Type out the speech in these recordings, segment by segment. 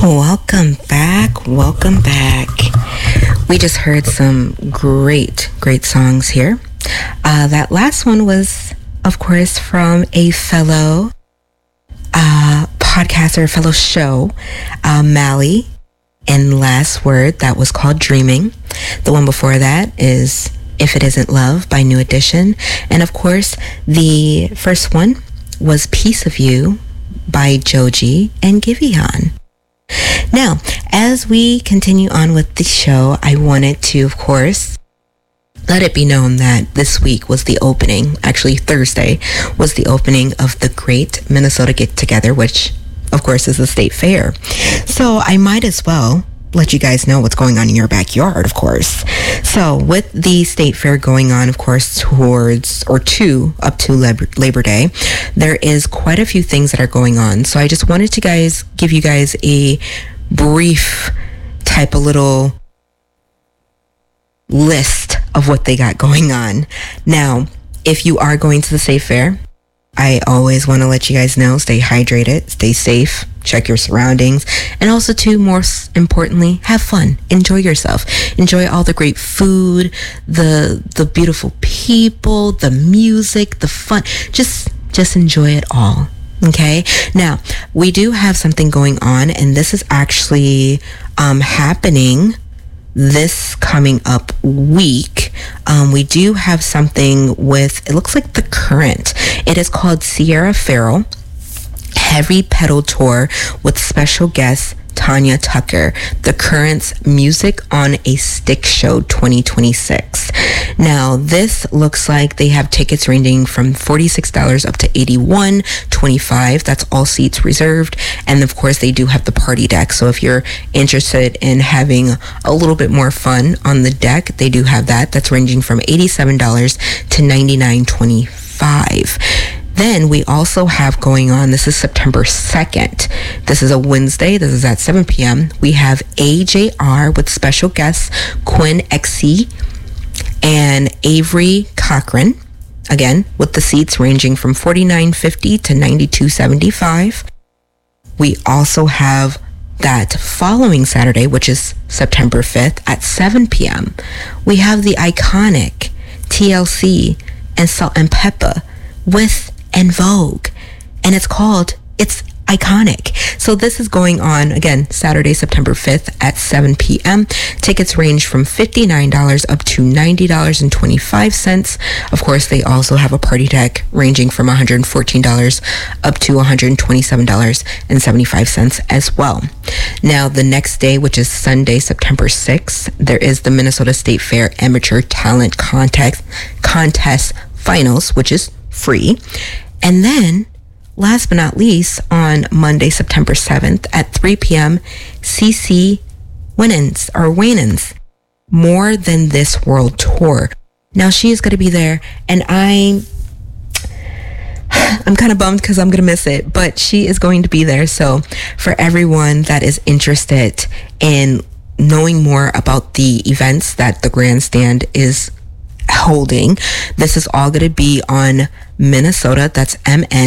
Welcome back. Welcome back. We just heard some great songs here. That last one was, of course, from a fellow podcaster, fellow show, Mally. And Last Word, that was called Dreaming. The one before that is If It Isn't Love by New Edition. And of course, the first one was Piece of You by Joji and Giveon. Now, as we continue on with the show, I wanted to, of course, let it be known that this week was the opening, actually Thursday, was the opening of the Great Minnesota Get Together, which, of course, is the state fair. So I might as well let you guys know what's going on in your backyard, of course. So with the state fair going on, of course, up to Labor Day, there is quite a few things that are going on. So I just wanted to give you guys a brief type of little list of what they got going on. Now, if you are going to the state fair, I always want to let you guys know, stay hydrated, stay safe, check your surroundings, and also too, most importantly, have fun. Enjoy yourself. Enjoy all the great food, the beautiful people, the music, the fun. Just enjoy it all. Okay? Now, we do have something going on, and this is actually happening this coming up week. We do have something with, it looks like The Current. It is called Sierra Farrell Heavy Pedal Tour with special guest Tanya Tucker, The Current's Music on a Stick Show 2026. Now, this looks like they have tickets ranging from $46 up to $81.25. That's all seats reserved. And of course, they do have the party deck. So if you're interested in having a little bit more fun on the deck, they do have that. That's ranging from $87 to $99.25. Then we also have going on, this is September 2nd. This is a Wednesday. This is at 7 p.m. We have AJR with special guests Quinn XC and Avery Cochran. Again, with the seats ranging from $49.50 to $92.75. We also have that following Saturday, which is September 5th at 7 p.m. We have the iconic TLC and Salt and Pepper with En Vogue, and it's iconic. So this is going on again Saturday, September 5th at 7 p.m. Tickets range from $59 up to $90.25. Of course, they also have a party deck ranging from $114 up to $127.75 as well. Now, the next day, which is Sunday, September 6th, there is the Minnesota State Fair Amateur Talent Contest Finals, which is free. And then, last but not least, on Monday, September 7th at 3 p.m., CeCe Winans, More Than This World Tour. Now, she is going to be there, and I'm kind of bummed because I'm going to miss it, but she is going to be there. So for everyone that is interested in knowing more about the events that the grandstand is holding, this is all going to be on Minnesota. That's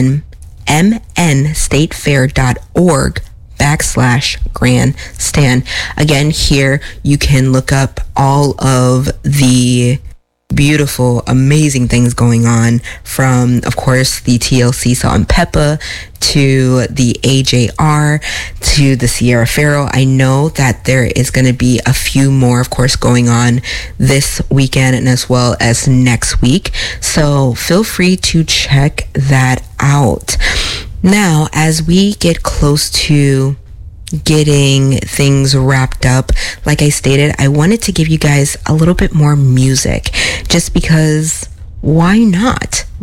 mnstatefair.org/grandstand. Again, here you can look up all of the beautiful, amazing things going on, from, of course, the TLC Salt and Pepper to the AJR to the Sierra Farrell. I know that there is going to be a few more, of course, going on this weekend and as well as next week. So feel free to check that out. Now, as we get close to getting things wrapped up, like I stated, I wanted to give you guys a little bit more music, just because why not?